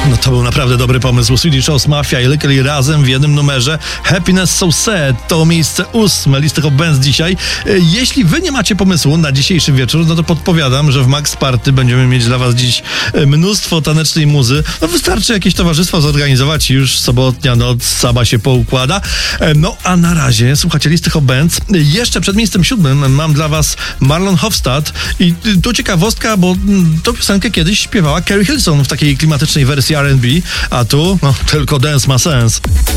No to był naprawdę dobry pomysł. Swedish House Mafia i Lykke razem w jednym numerze. Happiness So Sad to miejsce 8 listy Hot Bands dzisiaj. Jeśli wy nie macie pomysłu na dzisiejszy wieczór, no to podpowiadam, że w Max Party będziemy mieć dla was dziś mnóstwo tanecznej muzy. No wystarczy jakieś towarzystwo zorganizować i już sobotnia noc sama się poukłada. No a na razie słuchajcie listy Hot Bands. Jeszcze przed miejscem 7 mam dla was Marlon Hofstad i tu ciekawostka, bo tą piosenkę kiedyś śpiewała Carrie Hilson w takiej klimatycznej wersji R&B, a tu tylko dance ma sens.